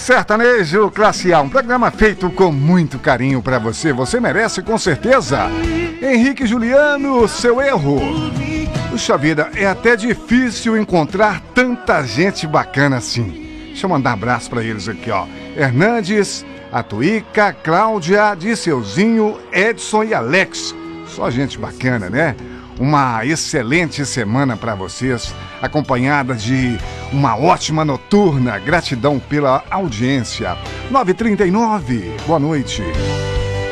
Sertanejo Classe A, um programa feito com muito carinho pra você. Você merece, com certeza. Henrique Juliano, Seu Erro. Puxa vida, é até difícil encontrar tanta gente bacana assim. Deixa eu mandar um abraço pra eles aqui, ó. Hernandes, Atuíca, Cláudia, Disseuzinho, Edson e Alex. Só gente bacana, né? Uma excelente semana para vocês, acompanhada de uma ótima noturna. Gratidão pela audiência. 9h39, boa noite.